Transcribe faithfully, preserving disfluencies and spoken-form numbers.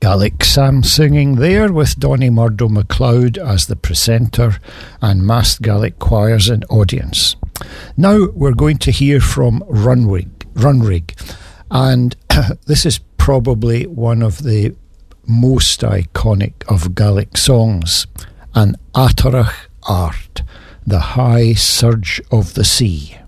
Gaelic Sam singing there with Donny Murdo MacLeod as the presenter and massed Gaelic choirs in audience. Now we're going to hear from Runrig, Runrig and this is probably one of the most iconic of Gaelic songs, An Attarach Art, the high surge of the sea.